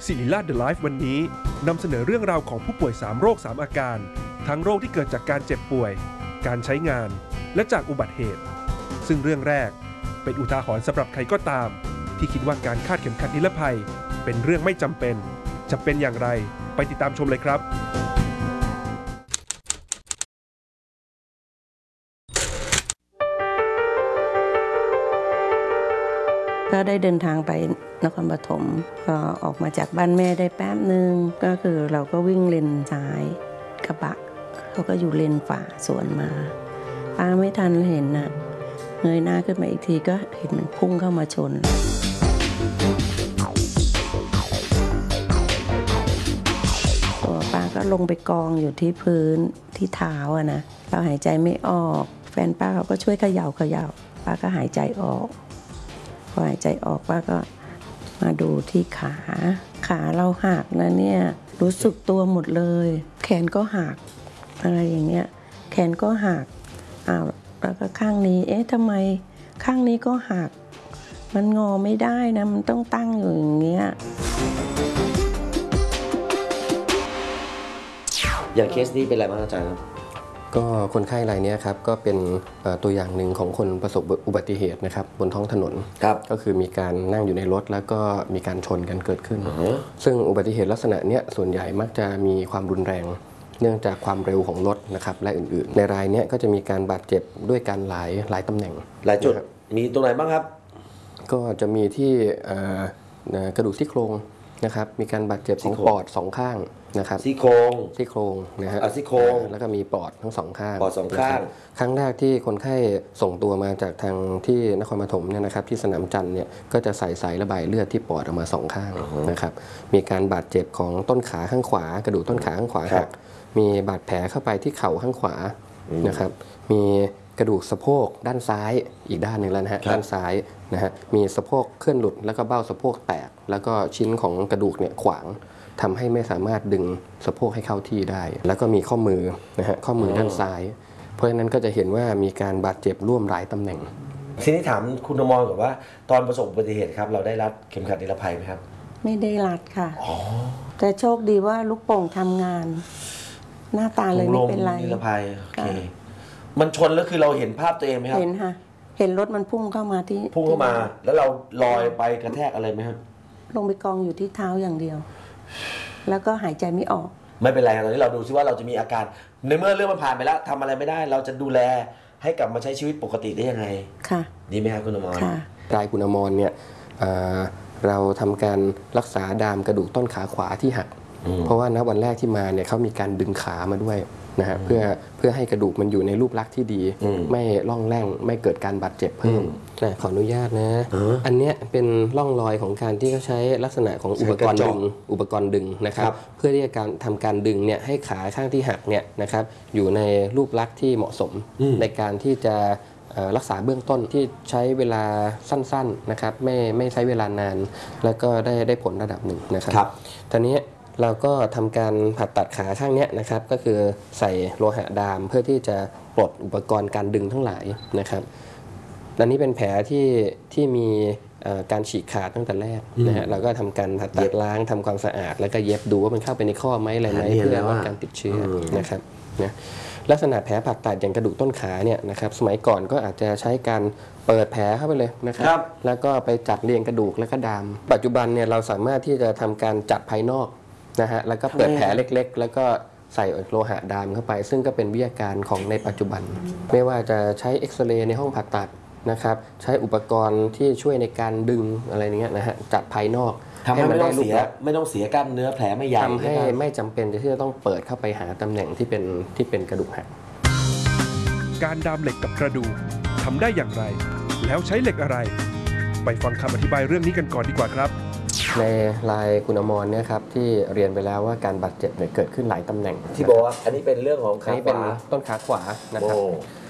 ศิริราช The Life วันนี้นำเสนอเรื่องราวของผู้ป่วย3โรค3อาการทั้งโรคที่เกิดจากการเจ็บป่วยการใช้งานและจากอุบัติเหตุซึ่งเรื่องแรกเป็นอุทาหรณ์สำหรับใครก็ตามที่คิดว่าการคาดเข็มขัดนิรภัยเป็นเรื่องไม่จำเป็นจะเป็นอย่างไรไปติดตามชมเลยครับก็ได้เดินทางไปนครปฐมก็ออกมาจากบ้านแม่ได้แป๊บนึงก็คือเราก็วิ่งเลนซ้ายกระบะเขาก็อยู่เลนขวาสวนมาป้าไม่ทันเห็นน่ะเงยหน้าขึ้นมาอีกทีก็เห็นมันพุ่งเข้ามาชนตัวป้าก็ลงไปกองอยู่ที่พื้นที่เท้าอะนะเราหายใจไม่ออกแฟนป้าเขาก็ช่วยเขย่าป้าก็หายใจออกพอหายใจออกป้าก็มาดูที่ขาเราหักนะเนี่ยรู้สึกตัวหมดเลยแขนก็หักอะไรอย่างเงี้ยแขนก็หักแล้วก็ข้างนี้ทำไมข้างนี้ก็หักมันงอไม่ได้นะมันต้องตั้งอยู่อย่างเงี้ยอย่างเคสนี้เป็นอะไรบ้างอาจารย์ครับก็คนไข้รายนี้ครับก็เป็นตัวอย่างหนึ่งของคนประสบอุบัติเหตุนะครับบนท้องถนนก็คือมีการนั่งอยู่ในรถแล้วก็มีการชนกันเกิดขึ้นซึ่งอุบัติเหตุลักษณะนี้ส่วนใหญ่มักจะมีความรุนแรงเนื่องจากความเร็วของรถนะครับและอื่นๆในรายนี้ก็จะมีการบาดเจ็บด้วยการหลายตำแหน่งหลายจุดมีตรงไหนบ้างครับก็จะมีที่กระดูกซี่โครงนะครับมีการบาดเจ็บของปอด2ข้างนะครับซี่โครงนะฮะซี่โครงแล้วก็มีปอดทั้ง2ข้างปอด2ข้างครั้งแรกที่คนไข้ส่งตัวมาจากทางที่นครปฐมเนี่ยนะครับที่สนามจันทร์เนี่ยก็จะใส่สายระบายเลือดที่ปอดออกมา2ข้างนะครับมีการบาดเจ็บของต้นขาข้างขวากระดูกต้นขาข้างขวาหักมีบาดแผลเข้าไปที่เข่าข้างขวานะครับมีกระดูกสะโพกด้านซ้ายอีกด้านหนึ่งแล้วนะฮะด้านซ้ายนะฮะมีสะโพกเคลื่อนหลุดแล้วก็เบ้าสะโพกแตกแล้วก็ชิ้นของกระดูกเนี่ยขวางทำให้ไม่สามารถดึงสะโพกให้เข้าที่ได้แล้วก็มีข้อมือนะฮะข้อมือด้านซ้ายเพราะฉะนั้นก็จะเห็นว่ามีการบาดเจ็บร่วมหลายตำแหน่งทีนี้ถามคุณอมรก่อนว่าตอนประสบอุบัติเหตุครับเราได้รัดเข็มขัดนิรภัยไหมครับไม่ได้รัดค่ะแต่โชคดีว่าลูกโป่งทำงานหน้าตาเลยไม่เป็นไรนิรภัยโอเคมันชนแล้วคือเราเห็นภาพตัวเองไหมครับเห็นค่ะเห็นรถมันพุ่งเข้ามาแล้วเราลอยไปกระแทกอะไรไหมครับลงไปกองอยู่ที่เท้าอย่างเดียวแล้วก็หายใจไม่ออกไม่เป็นไรตอนนี้เราดูซิว่าเราจะมีอาการในเมื่อเรื่องมันผ่านไปแล้วทำอะไรไม่ได้เราจะดูแลให้กลับมาใช้ชีวิตปกติได้ยังไงค่ะดีไหมครับคุณอมรค่ะรายคุณอมรเนี่ยเราทำการรักษาดามกระดูกต้นขาขวาที่หักเพราะว่าณวันแรกที่มาเนี่ยเขามีการดึงขามาด้วยนะฮะเพื่อให้กระดูกมันอยู่ในรูปลักษณ์ที่ดีไม่ล่องแร่งไม่เกิดการบาดเจ็บเพิ่มขออนุญาตนะอันเนี้ยเป็นร่องรอยของการที่เขาใช้ลักษณะของอุปกรณ์ดึงนะครับเพื่อที่จะทำการดึงเนี่ยให้ขาข้างที่หักเนี่ยนะครับอยู่ในรูปลักษณ์ที่เหมาะสมในการที่จะรักษาเบื้องต้นที่ใช้เวลาสั้นๆนะครับไม่ใช้เวลานานแล้วก็ได้ผลระดับหนึ่งนะครับตอนนี้เราก็ทำการผ่าตัดขาข้างนี้นะครับก็คือใส่โลหะดามเพื่อที่จะปลดอุปกรณ์การดึงทั้งหลายนะครับอันนี้เป็นแผลที่มีการฉีกขาดตั้งแต่แรกนะฮะเราก็ทำการผ่าตัดล้างทำความสะอาดแล้วก็เย็บดูว่ามันเข้าไปในข้อไหมอะไรไหมเพื่อลดการติดเชื้อนะครับนะลักษณะแผลผ่าตัดอย่างกระดูกต้นขาเนี่ยนะครับสมัยก่อนก็อาจจะใช้การเปิดแผลเข้าไปเลยนะครับแล้วก็ไปจัดเรียงกระดูกแล้วก็ดามปัจจุบันเนี่ยเราสามารถที่จะทำการจัดภายนอกนะฮะแล้วก็เปิดแผลเล็กๆแล้วก็ใส่โลหะดามเข้าไปซึ่งก็เป็นวิทยาการของในปัจจุบันไม่ว่าจะใช้เอ็กซเรย์ในห้องผ่าตัดนะครับใช้อุปกรณ์ที่ช่วยในการดึงอะไรเงี้ยนะฮะจัดภายนอกทำให้ไม่ต้องเสียกล้ามเนื้อแผลไม่ใหญ่ทำให้ไม่จำเป็นที่จะต้องเปิดเข้าไปหาตำแหน่งที่เป็นกระดูกหักการดามเหล็กกับกระดูกทำได้อย่างไรแล้วใช้เหล็กอะไรไปฟังคำอธิบายเรื่องนี้กันก่อนดีกว่าครับในรายคุณอมรเนี่ยครับที่เรียนไปแล้วว่าการบาดเจ็บเนี่ยเกิดขึ้นหลายตำแหน่งที่บอกว่าอันนี้เป็นเรื่องของขาขวาต้นขาขวานะครับ